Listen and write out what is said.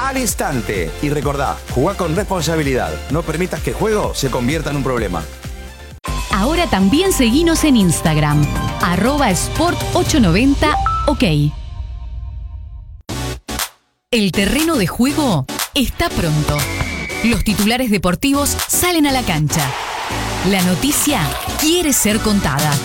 al instante. Y recordá, jugá con responsabilidad. No permitas que el juego se convierta en un problema. Ahora también seguinos en Instagram, @sport890ok. El terreno de juego está pronto. Los titulares deportivos salen a la cancha. La noticia quiere ser contada.